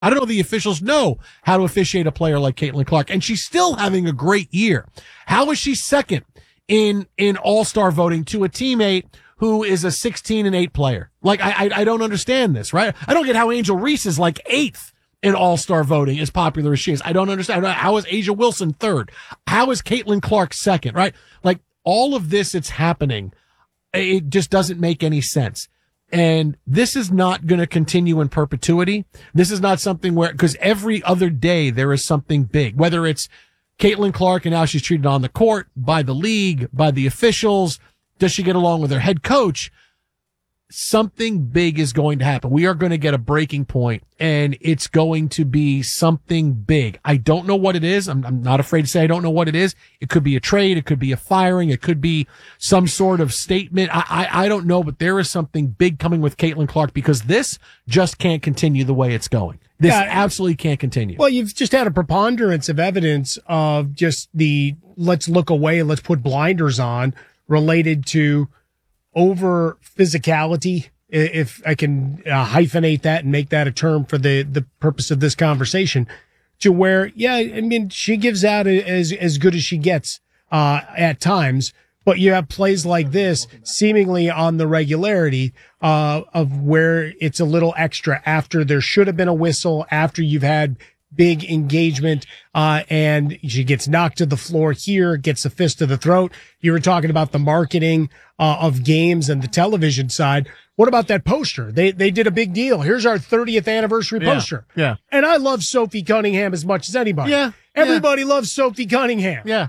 I don't know the officials know how to officiate a player like Caitlin Clark, and she's still having a great year. How is she second in all-star voting to a teammate who is a 16-8 player? Like, I don't understand this, right? I don't get how Angel Reese is like 8th in all-star voting, as popular as she is. I don't understand. How is Asia Wilson 3rd? How is Caitlin Clark 2nd, right? Like, all of this, it's happening. It just doesn't make any sense. And this is not going to continue in perpetuity. This is not something where, because every other day there is something big, whether it's Caitlin Clark and how she's treated on the court, by the league, by the officials. Does she get along with her head coach? Something big is going to happen. We are going to get a breaking point, and it's going to be something big. I don't know what it is. I'm not afraid to say I don't know what it is. It could be a trade. It could be a firing. It could be some sort of statement. I don't know, but there is something big coming with Caitlin Clark, because this just can't continue the way it's going. This absolutely can't continue. Well, you've just had a preponderance of evidence of just let's look away, let's put blinders on, related to over physicality, if I can hyphenate that and make that a term for the purpose of this conversation, to where, she gives out as good as she gets at times, but you have plays like this seemingly on the regularity of where it's a little extra after there should have been a whistle, after you've had big engagement, and she gets knocked to the floor here, gets a fist to the throat. You were talking about the marketing of games and the television side. What about that poster? They did a big deal. Here's our 30th anniversary poster. Yeah. And I love Sophie Cunningham as much as anybody. Yeah. Everybody loves Sophie Cunningham. Yeah.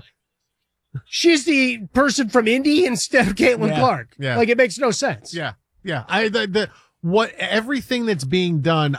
She's the person from Indy instead of Caitlin Clark. Yeah. Like, it makes no sense. Yeah. Yeah. Everything that's being done,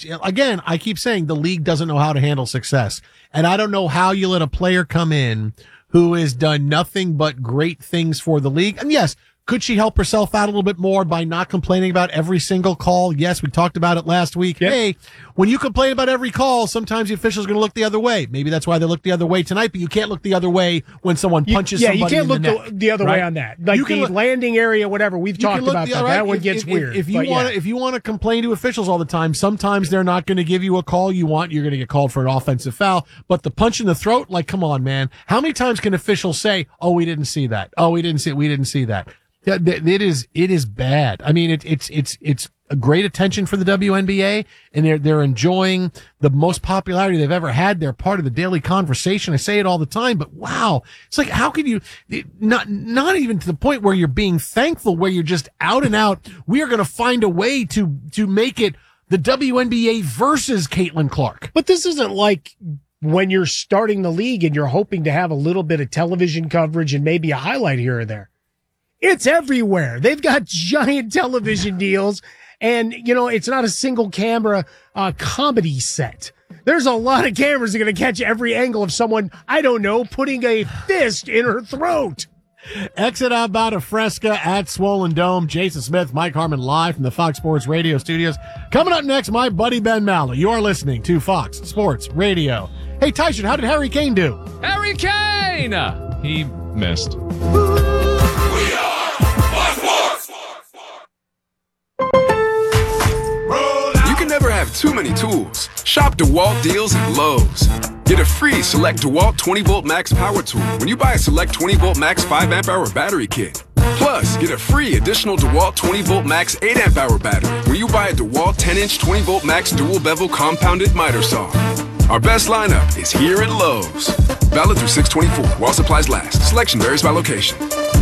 I keep saying the league doesn't know how to handle success. And I don't know how you let a player come in who has done nothing but great things for the league. And yes, could she help herself out a little bit more by not complaining about every single call? Yes, we talked about it last week. Yep. Hey, when you complain about every call, sometimes the official's going to look the other way. Maybe that's why they look the other way tonight, but you can't look the other way when someone punches somebody in the neck. Yeah, you can't look the other way on that. Like the landing area, whatever. We've talked about that. That one gets weird. If you want to complain to officials all the time, sometimes they're not going to give you a call you want. You're going to get called for an offensive foul. But the punch in the throat, like, come on, man. How many times can officials say, "Oh, we didn't see that. Oh, we didn't see that." Yeah, it is bad. I mean, it's a great attention for the WNBA, and they're enjoying the most popularity they've ever had. They're part of the daily conversation. I say it all the time, but wow, it's like, how can you not even to the point where you're being thankful, where you're just out and out. We are going to find a way to make it the WNBA versus Caitlin Clark. But this isn't like when you're starting the league and you're hoping to have a little bit of television coverage and maybe a highlight here or there. It's everywhere. They've got giant television deals, and, it's not a single camera comedy set. There's a lot of cameras that are going to catch every angle of someone, I don't know, putting a fist in her throat. Exit out about a Fresca at Swollen Dome. Jason Smith, Mike Harmon live from the Fox Sports Radio studios. Coming up next, my buddy Ben Maller. You are listening to Fox Sports Radio. Hey, Tyson, how did Harry Kane do? Harry Kane! He missed. You can never have too many tools. Shop DeWalt deals at Lowe's. Get a free Select DeWalt 20-volt max power tool when you buy a Select 20-volt max 5-amp-hour battery kit. Plus, get a free additional DeWalt 20-volt max 8-amp-hour battery when you buy a DeWalt 10-inch 20-volt max dual-bevel compounded miter saw. Our best lineup is here at Lowe's. Valid through 6/24 while supplies last. Selection varies by location.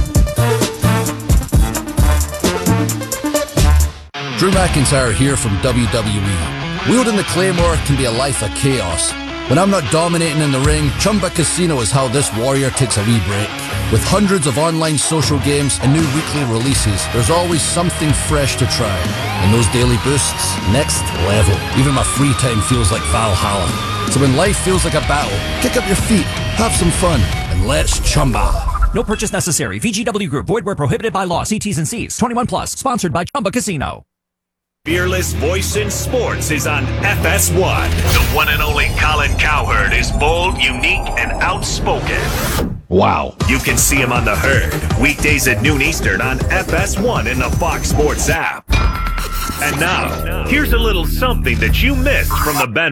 Drew McIntyre here from WWE. Wielding the Claymore can be a life of chaos. When I'm not dominating in the ring, Chumba Casino is how this warrior takes a wee break. With hundreds of online social games and new weekly releases, there's always something fresh to try. And those daily boosts, next level. Even my free time feels like Valhalla. So when life feels like a battle, kick up your feet, have some fun, and let's Chumba. No purchase necessary. VGW Group. Void where prohibited by law. See T's and C's. 21 plus. Sponsored by Chumba Casino. Fearless voice in sports is on FS1. The one and only Colin Cowherd is bold, unique, and outspoken. Wow. You can see him on The Herd, weekdays at noon Eastern on FS1 in the Fox Sports app. And now, here's a little something that you missed from the Ben